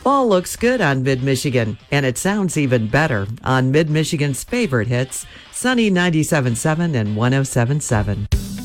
Fall looks good on Mid-Michigan, and it sounds even better on Mid-Michigan's favorite hits, Sunny 97.7 and 107.7.